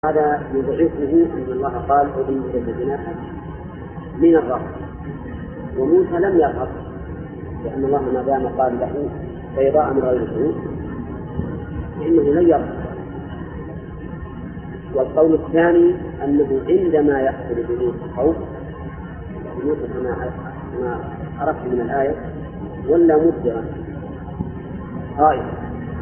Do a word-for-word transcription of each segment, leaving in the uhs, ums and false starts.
هذا يضعفه أن الله قال أذن إلى جناحك من الرب، وموسى لم يرغب لأن الله ما دام قال له بيضاء من غير سوء فإنه لن يرغب. والقول الثاني أنه عندما يحصل بموسى الخوف موسى كما عرفت من الآية ولا مدبرا خائفا،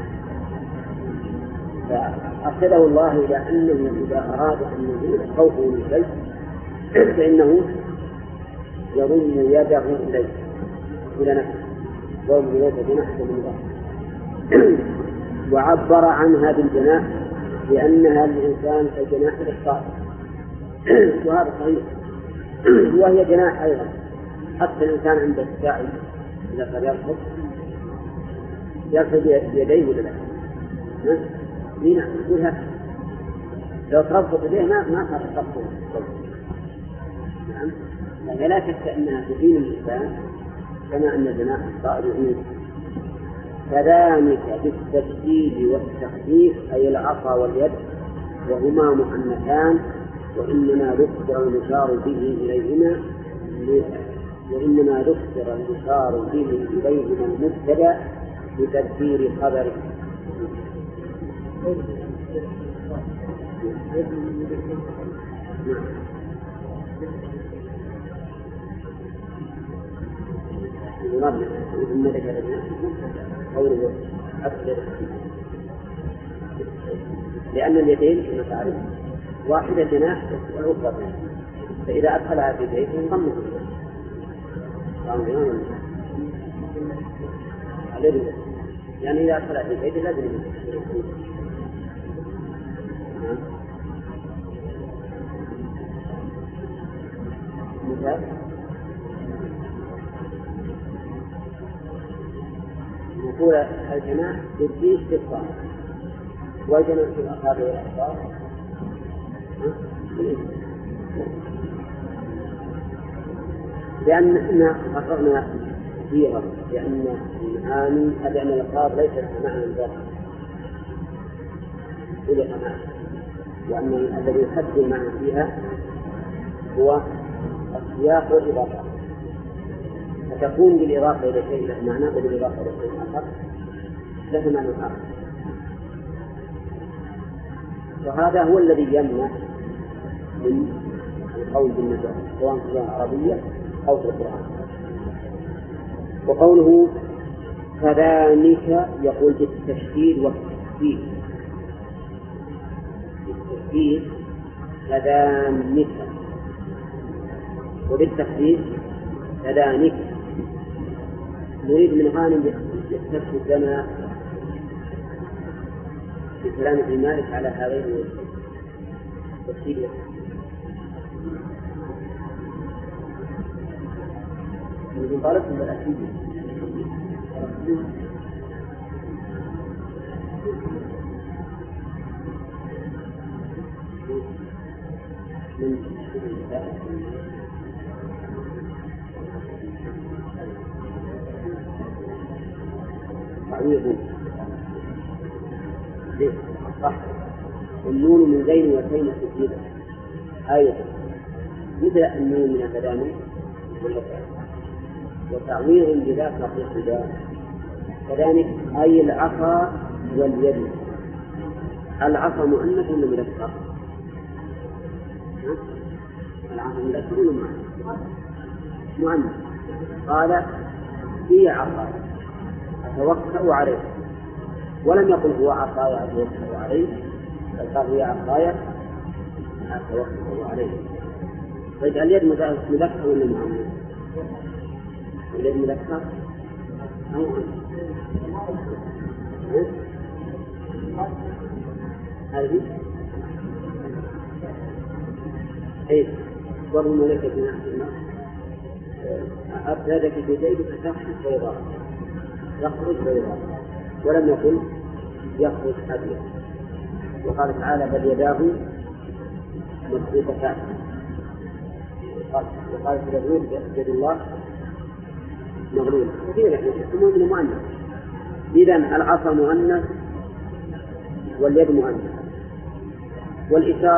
فأرشده الله إلى أنه إذا أراد أن يزيل خوفه من شيء فإنه يضم يده إليه إلى نفسه ويضم يده نحو من ظهره، وعبر عنها بالجناح لأنها للإنسان كجناح الطائر، وهذا صحيح، وهي جناح أيضا. حتى الإنسان عند السعي إذا كان يركض يركض بيديه ولا لا؟ نعم يقول هكذا، لو تربط به ما ما تربط. نعم، يعني لا شك أنها تهين الإنسان كما أن جناح الطائر يهين. كذلك بالتشديد والتخفيف أي العصا واليد وهما مؤنثان، وإنما ذكر المشار به إليهما وإنما ذكر المشار به إليهما المبتدأ بتذكير خبره. لأن اليدين كما تعرف واحدة جناح والأخرى، فإذا أدخلها في بيت ينضم عليه، يعني إذا أدخلها في بيت لازم مثال نقول الجناح يديه في الصالح والجناح في الأصابع والأحصار، لأننا قررنا كثيرا لأن المعاني هذه من الألفاظ ليست معنى ذاتي إلى معنى، وأن الذي يحدد المعنى فيها هو السياق والإضافة، فتكون بالإضافة إلى شيء له معنى وبالإضافة إلى شيء آخر له معنى آخر، وهذا هو الذي يمنع من القول بالنجاة سواء في اللغة العربية أو في القرآن. وقوله كذلك يقول بالتشديد والتخفيف، بالتشديد كذلك وبالتخفيف كذلك. نريد من غانم يستفسد لنا بكلام ابن مالك على هذين التشديد. من طالبكم بالأكيد من تعويض صح، النون من زين وتين تجيبه أيضا مثل النون من التدامن وتعويض بذاك نقيض كذلك أي العصا واليد. العصا مؤنث ولا مذكر؟ العصا مذكر ولا مؤنث؟ قال هي عصا أتوكأ عليه، ولم يقل هو عصاي أتوكأ عليه، بل قال هي عصاي أتوكأ عليه. فإذا اليد مذكر ولا مؤنث؟ اليد مذكر أو هذه أي ضرب لك بناء الماء أبدأك في يديك فتخرج بيضاء يخرج بيضاء، ولم يقل يخرج أبيض. وقال تعالى بل يداه مبسوطتان، وقال في داود يد الله مغلولة كثيرة يسمون من مؤنث. إذن العصا مؤنث واليد مؤنث، والإشارة